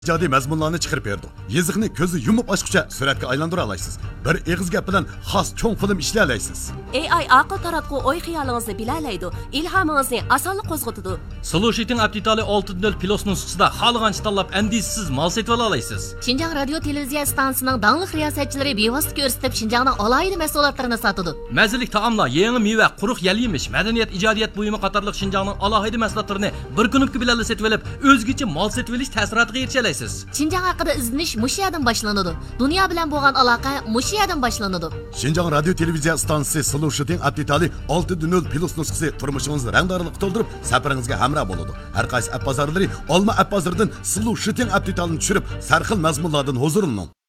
ijodiy mazmunlarni chiqarib berdi. Yeziqni ko'zi yumib ochguncha suratga aylantira olasiz. Bir eg'iz gap bilan xos cho'ng film ishlay olasiz. AI aql taratqu o'y xiyolingizni bilalaydi, ilhomingizni osonlik qo'zg'atadi. Solution Aptitali 6.0 Plus nusxasida xohlagancha tanlab andisiz mal setib olasiz. Xinjiang radio televiziya stansiyasining dangliq riyosatchilari bevosita ko'rsatib Xinjiangning alohida mahsulotlarini sotadi. Mazalik taomlar, yangi meva, quruq yal-yemish, madaniyat, ijodiyat buyumi qatorliq Xinjiangning alohida mahsulotlarini bir kunlik bilan setib olib, o'zgacha mal setib olish ta'siriga erisha olasiz. Xinjiang haqida izlanish mushu yerdan boshlanadi. Dunyo bilan bo'lgan aloqa mushu yerdan boshlanadi. Xinjiang radio televiziya stansiyasi Solution Aptitali 6.0 Plus nusxasi turmushingizni rangdorlikqa to'ldirib, safaringizga hamroh bo'ladi. Har qaysi app bozorlari Olma app bozoridan Solution Aptitalini tushirib, sarxil mazmunlardan huzurlaning.